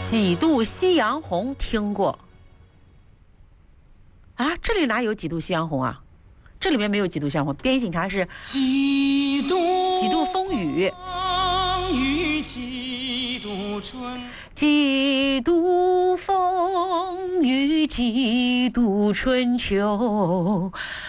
几度夕阳红听过啊？这里哪有几度夕阳红啊？这里面没有几度夕阳红。便衣警察是几度风雨，几度春，几度风雨，几度春秋。